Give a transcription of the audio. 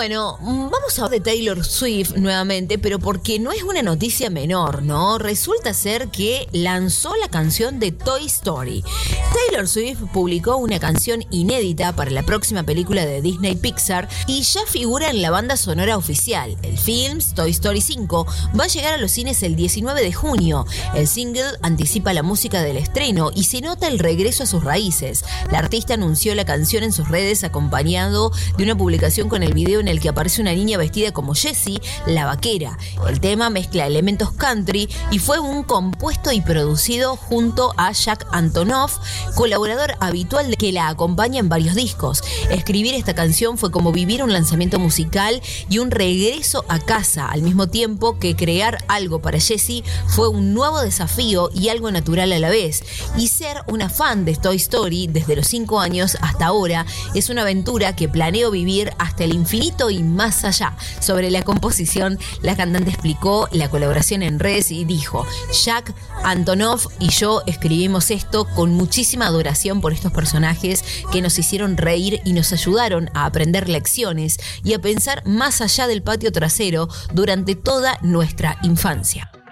Bueno, vamos a hablar de Taylor Swift nuevamente, pero porque no es una noticia menor, ¿no? Resulta ser que lanzó la canción de Toy Story. Taylor Swift publicó una canción inédita para la próxima película de Disney Pixar y ya figura en la banda sonora oficial. El film, Toy Story 5, va a llegar a los cines el 19 de junio. El single anticipa la música del estreno y se nota el regreso a sus raíces. La artista anunció la canción en sus redes acompañado de una publicación con el video en el que aparece una niña vestida como Jessie, la vaquera. El tema mezcla elementos country y fue compuesto y producido junto a Jack Antonoff, colaborador habitual que la acompaña en varios discos. Escribir esta canción fue como vivir un lanzamiento musical y un regreso a casa, al mismo tiempo que crear algo para Jessie fue un nuevo desafío y algo natural a la vez. Y ser una fan de Toy Story desde los 5 años hasta ahora es una aventura que planeo vivir hasta el infinito y más allá. Sobre la composición, la cantante explicó la colaboración en redes y dijo: Jack Antonoff y yo escribimos esto con muchísima adoración por estos personajes que nos hicieron reír y nos ayudaron a aprender lecciones y a pensar más allá del patio trasero durante toda nuestra infancia.